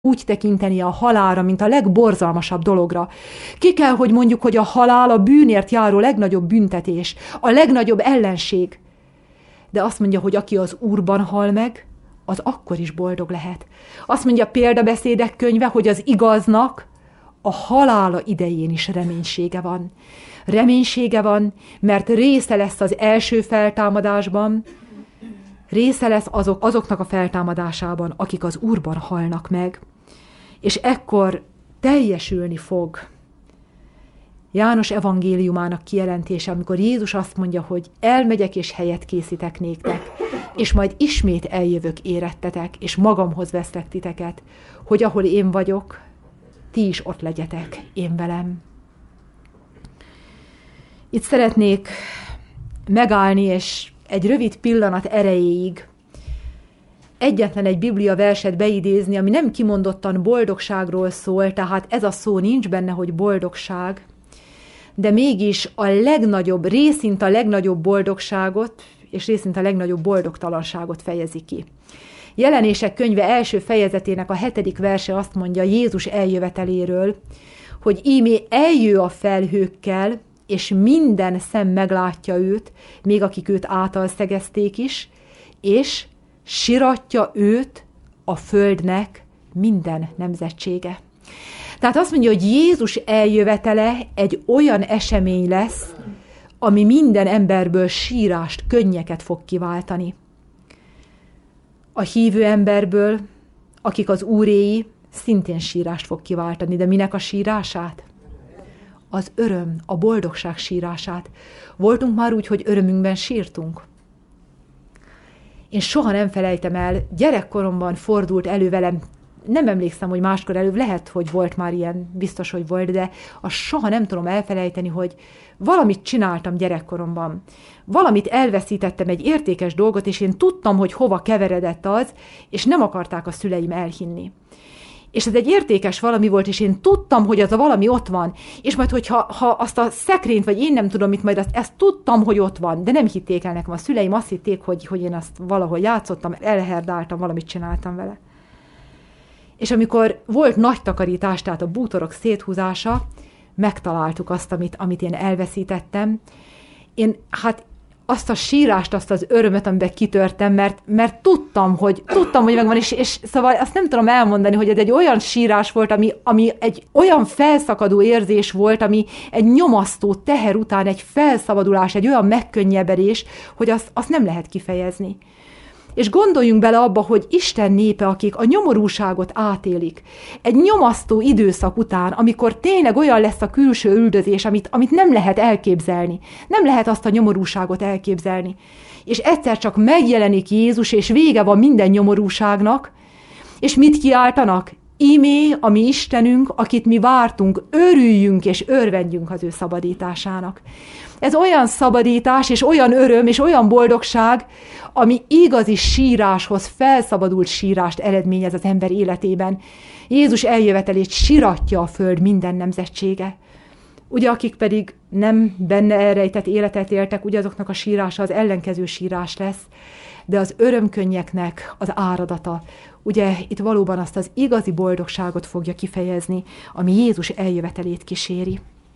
úgy tekinteni a halálra, mint a legborzalmasabb dologra. Ki kell, hogy mondjuk, hogy a halál a bűnért járó legnagyobb büntetés, a legnagyobb ellenség. De azt mondja, hogy aki az Úrban hal meg, az akkor is boldog lehet. Azt mondja a Példabeszédek könyve, hogy az igaznak a halála idején is reménysége van. Reménysége van, mert része lesz az első feltámadásban, része lesz azoknak a feltámadásában, akik az Úrban halnak meg. És ekkor teljesülni fog János evangéliumának kijelentése, amikor Jézus azt mondja, hogy elmegyek és helyet készítek néktek, és majd ismét eljövök érettetek, és magamhoz veszlek titeket, hogy ahol én vagyok, ti is ott legyetek én velem. Itt szeretnék megállni, és egy rövid pillanat erejéig egyetlen egy Biblia verset beidézni, ami nem kimondottan boldogságról szól, tehát ez a szó nincs benne, hogy boldogság, de mégis a legnagyobb, részint a legnagyobb boldogságot, és részint a legnagyobb boldogtalanságot fejezi ki. Jelenések könyve első fejezetének a 7. verse azt mondja Jézus eljöveteléről, hogy íme eljő a felhőkkel, és minden szem meglátja őt, még akik őt átalszegezték is, és siratja őt a földnek minden nemzetsége. Tehát azt mondja, hogy Jézus eljövetele egy olyan esemény lesz, ami minden emberből sírást, könnyeket fog kiváltani. A hívő emberből, akik az Úréi, szintén sírást fog kiváltani, de minek a sírását? Az öröm, a boldogság sírását. Voltunk már úgy, hogy örömünkben sírtunk. Én soha nem felejtem el, gyerekkoromban fordult elő velem, nem emlékszem, hogy máskor előbb, lehet, hogy volt már ilyen, biztos, hogy volt, de azt soha nem tudom elfelejteni, hogy valamit csináltam gyerekkoromban. Valamit elveszítettem, egy értékes dolgot, és én tudtam, hogy hova keveredett az, és nem akarták a szüleim elhinni. És ez egy értékes valami volt, és én tudtam, hogy az a valami ott van, és majd, hogyha azt a szekrényt, vagy én nem tudom mit, majd ezt tudtam, hogy ott van, de nem hitték el nekem. A szüleim azt hitték, hogy én azt valahol játszottam, elherdáltam, valamit csináltam vele. És amikor volt nagy takarítás, tehát a bútorok széthúzása, megtaláltuk azt, amit én elveszítettem. Én azt a sírást, azt az örömöt, amiben kitörtem, mert tudtam, hogy megvan, és szóval azt nem tudom elmondani, hogy ez egy olyan sírás volt, ami egy olyan felszakadó érzés volt, ami egy nyomasztó teher után egy felszabadulás, egy olyan megkönnyebbedés, hogy azt nem lehet kifejezni. És gondoljunk bele abba, hogy Isten népe, akik a nyomorúságot átélik, egy nyomasztó időszak után, amikor tényleg olyan lesz a külső üldözés, amit nem lehet elképzelni. Nem lehet azt a nyomorúságot elképzelni. És egyszer csak megjelenik Jézus, és vége van minden nyomorúságnak, és mit kiáltanak? Ímé, a mi Istenünk, akit mi vártunk, örüljünk és örvendjünk az ő szabadításának. Ez olyan szabadítás, és olyan öröm, és olyan boldogság, ami igazi síráshoz, felszabadult sírást eredményez az ember életében. Jézus eljövetelét siratja a föld minden nemzetsége. Ugye akik pedig nem benne elrejtett életet éltek, ugye azoknak a sírása az ellenkező sírás lesz, de az örömkönnyeknek az áradata, ugye itt valóban azt az igazi boldogságot fogja kifejezni, ami Jézus eljövetelét kíséri.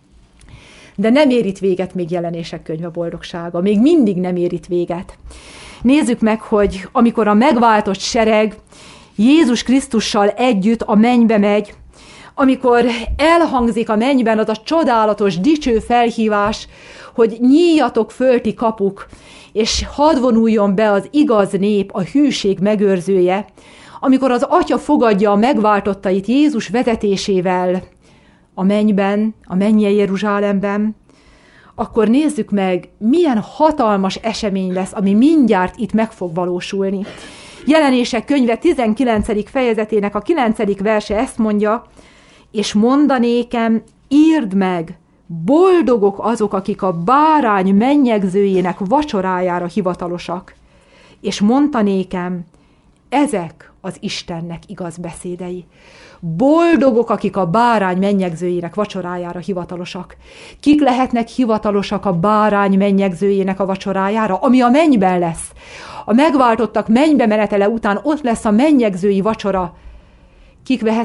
De nem ér itt véget még Jelenések könyve boldogsága, még mindig nem ér itt véget. Nézzük meg, hogy amikor a megváltott sereg Jézus Krisztussal együtt a mennybe megy, amikor elhangzik a mennyben az a csodálatos, dicső felhívás, hogy nyíljatok földi kapuk, és hadd vonuljon be az igaz nép, a hűség megőrzője, amikor az Atya fogadja a megváltottait Jézus vezetésével a mennyben, a mennyei Jeruzsálemben, akkor nézzük meg, milyen hatalmas esemény lesz, ami mindjárt itt meg fog valósulni. Jelenések könyve 19. fejezetének a 9. verse ezt mondja, és mondanékem, írd meg, boldogok azok, akik a bárány mennyegzőjének vacsorájára hivatalosak. És mondta nékem, ezek az Istennek igaz beszédei. Boldogok, akik a bárány mennyegzőjének vacsorájára hivatalosak. Kik lehetnek hivatalosak a bárány mennyegzőjének a vacsorájára, ami a mennyben lesz? A megváltottak mennybe menetele után ott lesz a mennyegzői vacsora. kik